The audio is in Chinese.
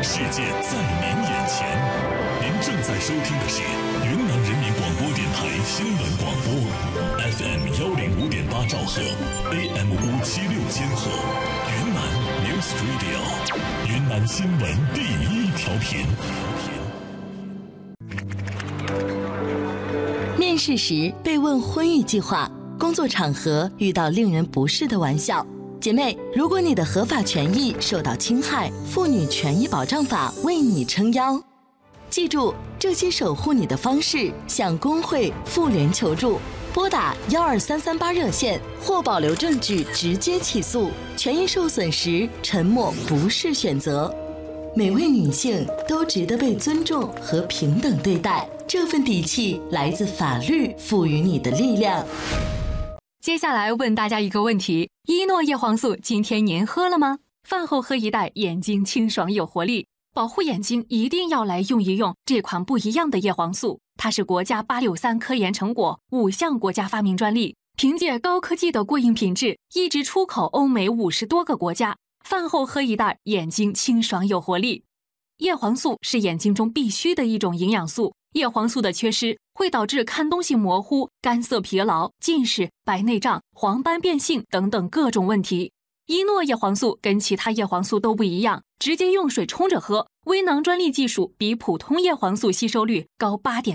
世界在您眼前。您正在收听的是云南人民广播电台新闻广播 FM 105.8兆赫 AM 576千赫，云南 News Radio， 云南新闻第一调频。 面试时被问婚育计划，工作场合遇到令人不适的玩笑。姐妹，如果你的合法权益受到侵害，妇女权益保障法为你撑腰。记住，这些守护你的方式，向工会、妇联求助，拨打12338热线或保留证据直接起诉。权益受损时，沉默不是选择。每位女性都值得被尊重和平等对待，这份底气来自法律赋予你的力量。 接下来问大家一个问题：依诺叶黄素今天您喝了吗？饭后喝一袋，眼睛清爽有活力。保护眼睛一定要来用一用这款不一样的叶黄素，它是国家863科研成果，5项国家发明专利，凭借高科技的过硬品质，一直出口欧美50多个国家。饭后喝一袋，眼睛清爽有活力。叶黄素是眼睛中必须的一种营养素，叶黄素的缺失会导致看东西模糊、干涩疲劳、近视、白内障、黄斑变性等等各种问题。依诺叶黄素跟其他叶黄素都不一样，直接用水冲着喝，微囊专利技术比普通叶黄素吸收率高8.3